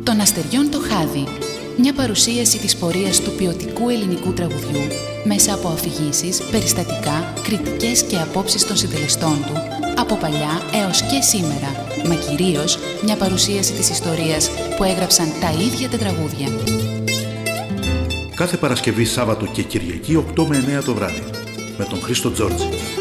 Των αστεριών το χάδι. Μια παρουσίαση της πορείας του ποιοτικού ελληνικού τραγουδιού μέσα από αφηγήσεις, περιστατικά, κριτικές και απόψεις των συντελεστών του, από παλιά έως και σήμερα, μα κυρίως μια παρουσίαση της ιστορίας που έγραψαν τα ίδια τα τραγούδια. Κάθε Παρασκευή, Σάββατο και Κυριακή 8 με 9 το βράδυ, με τον Χρήστο Τζόρτζη.